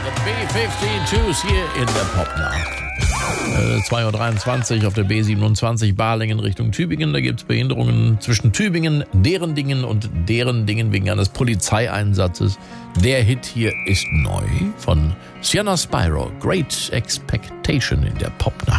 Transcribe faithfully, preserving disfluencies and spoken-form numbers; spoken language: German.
B zweiundfünfzig hier in der Popnacht. Äh, zwei Uhr dreiundzwanzig auf der B siebenundzwanzig Balingen Richtung Tübingen. Da gibt es Behinderungen zwischen Tübingen, deren Dingen und deren Dingen wegen eines Polizeieinsatzes. Der Hit hier ist neu von Sienna Spyro. Great Expectation in der Popnacht.